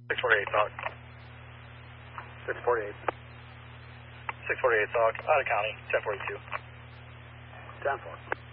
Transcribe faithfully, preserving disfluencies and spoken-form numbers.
six forty-eight, talk. six forty-eight. six forty-eight, talk. Out of county, ten forty-two. ten four.